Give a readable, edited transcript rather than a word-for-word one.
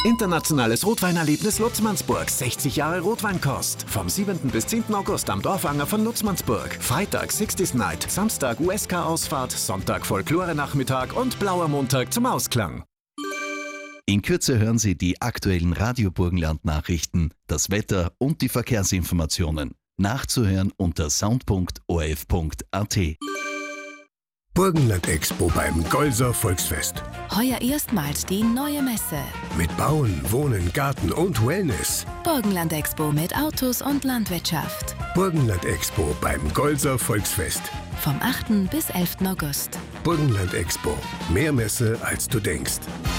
Internationales Rotweinerlebnis Lutzmannsburg. 60 Jahre Rotweinkost. Vom 7. bis 10. August am Dorfanger von Lutzmannsburg. Freitag 60s Night, Samstag USK-Ausfahrt, Sonntag Folklore-Nachmittag und Blauer Montag zum Ausklang. In Kürze hören Sie die aktuellen Radio Burgenland-Nachrichten, das Wetter und die Verkehrsinformationen. Nachzuhören unter sound.orf.at. Burgenland Expo beim Golser Volksfest. Heuer erstmals die neue Messe. Mit Bauen, Wohnen, Garten und Wellness. Burgenland Expo mit Autos und Landwirtschaft. Burgenland Expo beim Golser Volksfest. Vom 8. bis 11. August. Burgenland Expo. Mehr Messe, als du denkst.